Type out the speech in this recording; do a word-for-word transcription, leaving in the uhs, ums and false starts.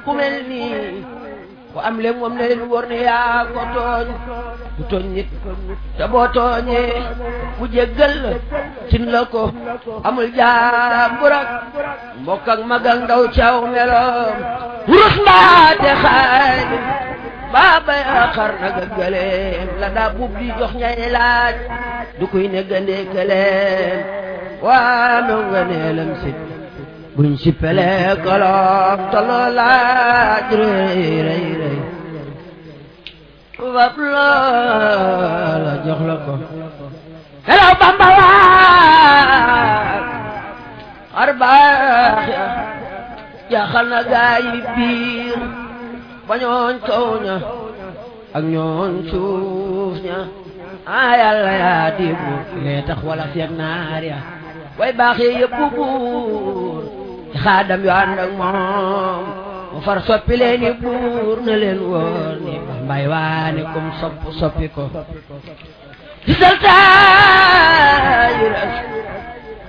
ku mel nii ku am leen moom ne leen wóor ne yaa ko tooñ bu tooñ nit te boo tooñee mu jéggal la cin la ko amul jaambur ak mbokk ak mag ak ndaw caw meloom wurus mbaate xaalis baaba yaa xar na gëgëleem la daa buub di jox ñay laaj du koy ne gëndee këleem waa mew nga neelam sit buñ si pelee kolom toloo laaj rëy rëy rëy wab loola jox la ko helaw Bamba waat xar baax ya jaaxal na gaa yi biir ba ñooñ kaw ña ak ñooñ suuf ña a yàlla yaa dibu lee tax wala feeg naar ya way baaxee yëpp buur ci xaadam yu ànd ak moom mu far soppi leen i buur na leen wóor ni mbay waane kum sopp soppi ko di salta